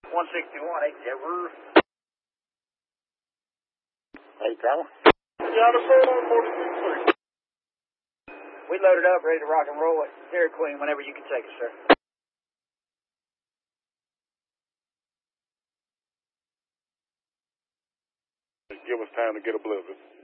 161, 8 Ever. Hey, Colonel. Yeah, the 4146. We loaded up, ready to rock and roll at Dairy Queen whenever you can take us, sir. Give us time to get a blizzard.